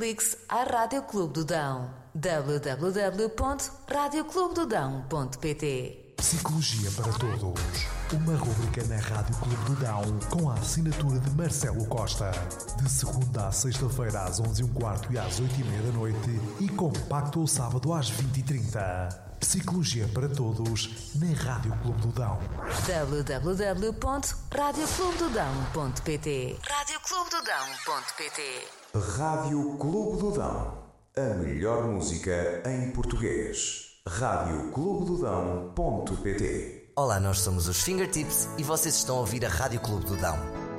Ligue-se à Rádio Clube do Dão. www.radioclubedodão.pt. Psicologia para Todos. Uma rubrica na Rádio Clube do Dão com a assinatura de Marcelo Costa. De segunda à sexta-feira às 11h15 e às 8h30 da noite e compacto ao sábado às 20h30. Psicologia para Todos na Rádio Clube do Dão. www.radioclubedodão.pt. radioclubedodão.pt. Rádio Clube do Dão. A melhor música em português. radioclubedodão.pt. Olá, nós somos os Fingertips e vocês estão a ouvir a Rádio Clube do Dão.